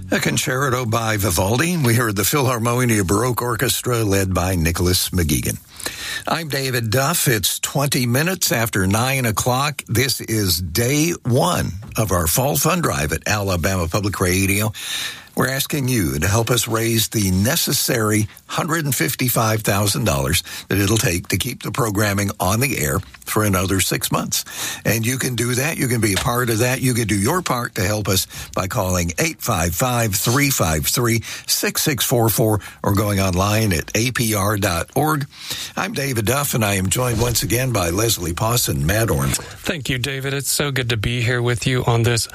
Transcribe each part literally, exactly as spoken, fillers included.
A concerto by Vivaldi. We heard the Philharmonia Baroque Orchestra led by Nicholas McGeegan. I'm David Duff. It's twenty minutes after nine o'clock. This is day one of our fall fund drive at Alabama Public Radio. We're asking you to help us raise the necessary one hundred fifty-five thousand dollars that it'll take to keep the programming on the air for another six months. And you can do that. You can be a part of that. You can do your part to help us by calling eight five five, three five three, six six four four or going online at A P R dot org. I'm David Duff, and I am joined once again by Leslie Poss and Matt Ornford. Thank you, David. It's so good to be here with you on this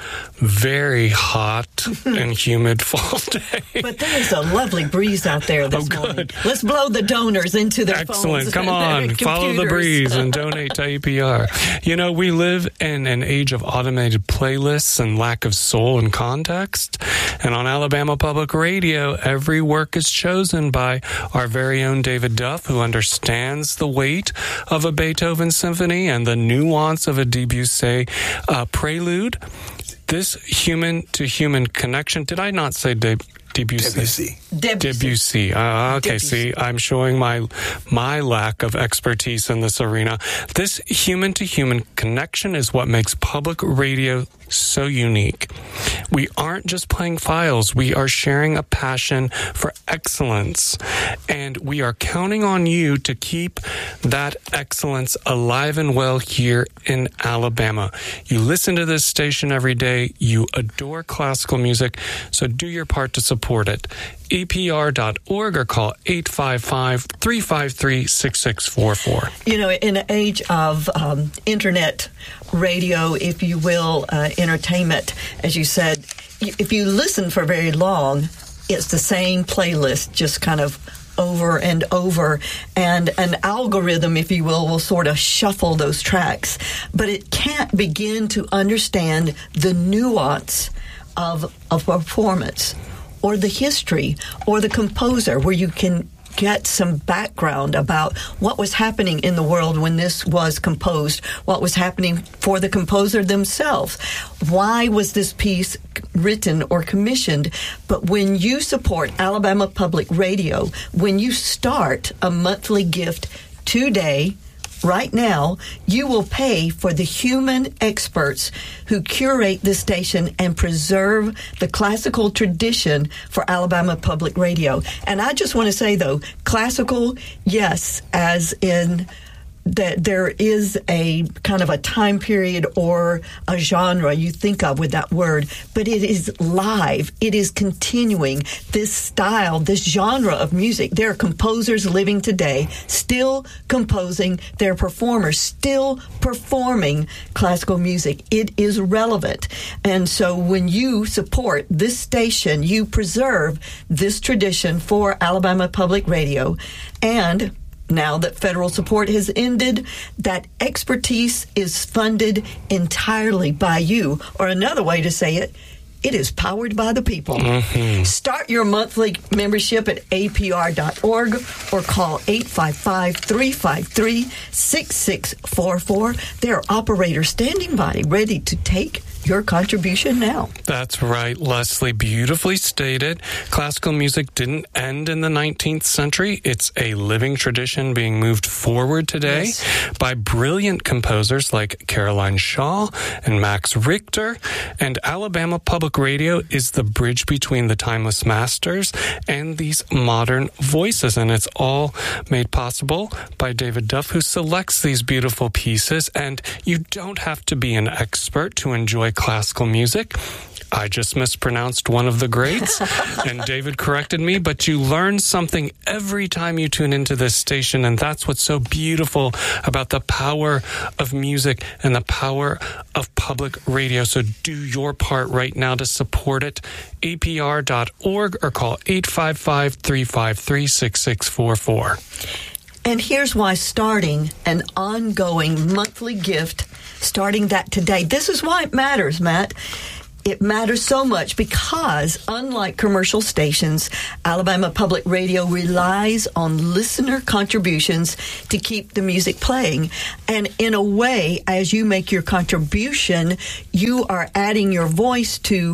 very hot and humid fall day. But there is a lovely breeze out there this oh, morning. good. Let's blow the donors into their Excellent. phones. Come on, follow the breeze and donate to A P R. You know, we live in an age of automated playlists and lack of soul and context. And on Alabama Public Radio, every work is chosen by our very own David Duff, who understands the weight of a Beethoven symphony and the nuance of a Debussy uh, prelude. This human-to-human connection, did I not say De- Debussy? Debussy. Debussy. Uh, okay, Debussy. See, I'm showing my my lack of expertise in this arena. This human-to-human connection is what makes public radio so unique. We aren't just playing files. We are sharing a passion for excellence. And we are counting on you to keep that excellence alive and well here in Alabama. You listen to this station every day. You adore classical music. So do your part to support it. A P R dot org or call eight five five, three five three, six six four four. You know, in an age of um, internet radio, if you will, uh, entertainment, as you said, if you listen for very long, it's the same playlist, just kind of over and over, and an algorithm, if you will, will sort of shuffle those tracks. But it can't begin to understand the nuance of a performance, or the history, or the composer, where you can get some background about what was happening in the world when this was composed, what was happening for the composer themselves. Why was this piece written or commissioned? But when you support Alabama Public Radio, when you start a monthly gift today, right now, you will pay for the human experts who curate this station and preserve the classical tradition for Alabama Public Radio. And I just want to say, though, classical, yes, as in that there is a kind of a time period or a genre you think of with that word, but it is live. It is continuing. This style, this genre of music, there are composers living today still composing, there are performers still performing classical music. It is relevant. And so when you support this station, you preserve this tradition for Alabama Public Radio. And now that federal support has ended, that expertise is funded entirely by you. Or another way to say it, it is powered by the people. Mm-hmm. Start your monthly membership at A P R dot org or call eight five five, three five three, six six four four. There are operators standing by, ready to take your contribution now. That's right, Leslie. Beautifully stated. Classical music didn't end in the nineteenth century. It's a living tradition being moved forward today yes. by brilliant composers like Caroline Shaw and Max Richter. And Alabama Public Radio is the bridge between the timeless masters and these modern voices. And it's all made possible by David Duff, who selects these beautiful pieces. And you don't have to be an expert to enjoy classical music. I just mispronounced one of the greats, and David corrected me, but you learn something every time you tune into this station, and that's what's so beautiful about the power of music and the power of public radio. So do your part right now to support it. A P R dot org or call eight five five, three five three, six six four four. And here's why starting an ongoing monthly gift, starting that today, this is why it matters, Matt. It matters so much because, unlike commercial stations, Alabama Public Radio relies on listener contributions to keep the music playing. And in a way, as you make your contribution, you are adding your voice to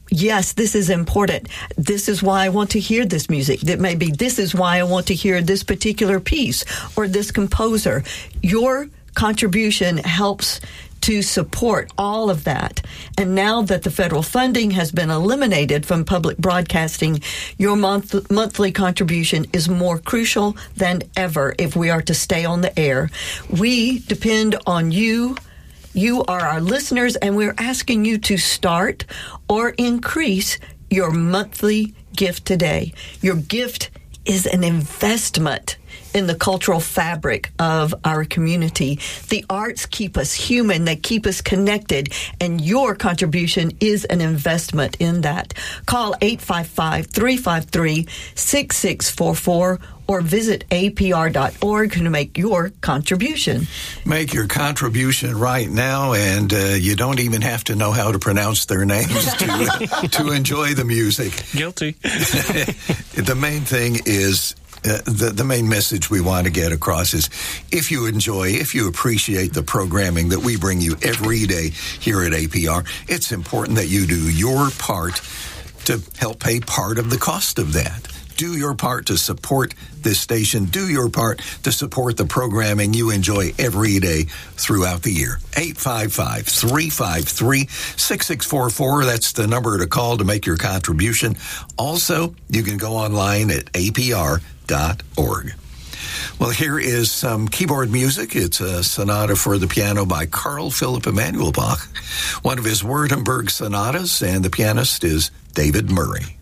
yes, this is important. This is why I want to hear this music. That may be, this is why I want to hear this particular piece or this composer. Your contribution helps to support all of that. And now that the federal funding has been eliminated from public broadcasting, your month, monthly contribution is more crucial than ever if we are to stay on the air. We depend on you. You are our listeners, and we're asking you to start or increase your monthly gift today. Your gift is an investment in the cultural fabric of our community. The arts keep us human, they keep us connected, and your contribution is an investment in that. Call eight five five, three five three, six six four four or visit A P R dot org to make your contribution. Make your contribution right now, and uh, you don't even have to know how to pronounce their names to, to enjoy the music. Guilty. The main thing is, Uh, the, the main message we want to get across is if you enjoy, if you appreciate the programming that we bring you every day here at A P R, it's important that you do your part to help pay part of the cost of that. Do your part to support this station. Do your part to support the programming you enjoy every day throughout the year. eight five five, three five three, six six four four. That's the number to call to make your contribution. Also, you can go online at A P R dot org. Well, here is some keyboard music. It's a sonata for the piano by Carl Philipp Emanuel Bach, one of his Württemberg sonatas, and the pianist is David Murray.